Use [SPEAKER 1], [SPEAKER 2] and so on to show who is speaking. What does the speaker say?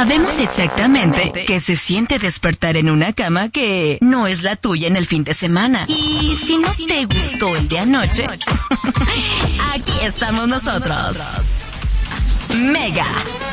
[SPEAKER 1] Sabemos exactamente qué se siente despertar en una cama que no es la tuya en el fin de semana. Y si no te gustó el de anoche, aquí estamos nosotros. Mega